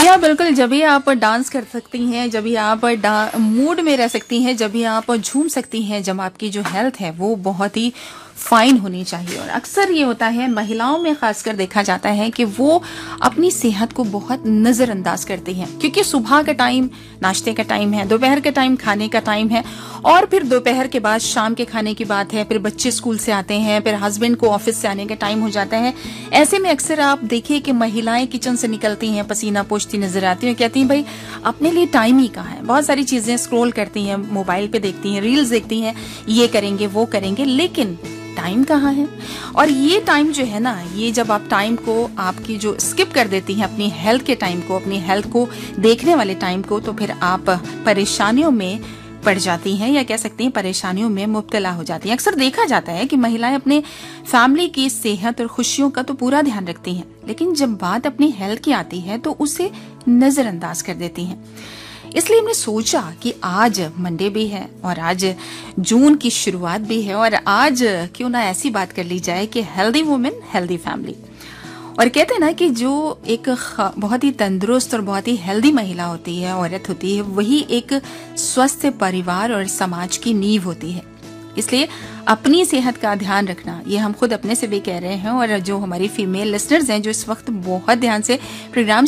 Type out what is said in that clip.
जी हाँ, बिल्कुल। जब भी आप डांस कर सकती हैं, जब भी आप मूड में रह सकती हैं, जब भी आप झूम सकती हैं, जब आपकी जो हेल्थ है वो बहुत ही फाइन होनी चाहिए। और अक्सर ये होता है महिलाओं में खासकर देखा जाता है कि वो अपनी सेहत को बहुत नजरअंदाज करती हैं, क्योंकि सुबह का टाइम नाश्ते का टाइम है, दोपहर का टाइम खाने का टाइम है, और फिर दोपहर के बाद शाम के खाने की बात है, फिर बच्चे स्कूल से आते हैं, फिर हस्बैंड को ऑफिस से आने का टाइम हो जाता है। ऐसे में अक्सर आप देखिए कि महिलाएं किचन से निकलती हैं, पसीना पोंछती नजर आती हैं, कहती हैं भाई अपने लिए टाइम ही कहाँ है। बहुत सारी चीजें स्क्रॉल करती हैं, मोबाइल पे देखती हैं, रील्स देखती हैं, ये करेंगे वो करेंगे, लेकिन टाइम कहाँ है। और ये टाइम जो है ना, ये जब आप टाइम को आपकी जो स्किप कर देती हैं, अपनी हेल्थ के टाइम को, अपनी हेल्थ को देखने वाले टाइम को, तो फिर आप परेशानियों में पड़ जाती हैं, या कह सकती हैं परेशानियों में मुब्तला हो जाती हैं। अक्सर देखा जाता है कि महिलाएं अपने फैमिली की सेहत और खुशियों का तो पूरा ध्यान रखती हैं, लेकिन जब बात अपनी हेल्थ की आती है तो उसे नजरअंदाज कर देती हैं। इसलिए हमने सोचा कि आज मंडे भी है और आज जून की शुरुआत भी है, और आज क्यों ना ऐसी बात कर ली जाए कि हेल्दी वुमेन हेल्दी फैमिली। और कहते हैं ना कि जो एक बहुत ही तंदुरुस्त और बहुत ही हेल्दी महिला होती है, औरत होती है, वही एक स्वस्थ परिवार और समाज की नींव होती है। इसलिए अपनी सेहत का ध्यान रखना, ये हम खुद अपने से भी कह रहे हैं, और जो हमारी फीमेल लिसनर्स हैं जो इस वक्त बहुत ध्यान से प्रोग्राम